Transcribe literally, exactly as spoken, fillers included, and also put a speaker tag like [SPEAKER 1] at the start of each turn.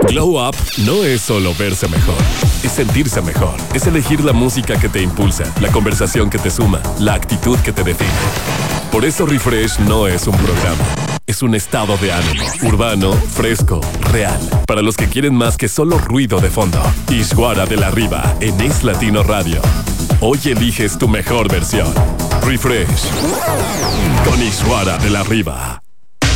[SPEAKER 1] Glow Up no es solo verse mejor, es sentirse mejor, es elegir la música que te impulsa, la conversación que te suma, la actitud que te define. Por eso Refresh no es un programa, es un estado de ánimo, urbano, fresco, real, para los que quieren más que solo ruido de fondo. Ishwara de la Riva en Es Latino Radio. Hoy eliges tu mejor versión. Refresh con Ishwara de la Riva.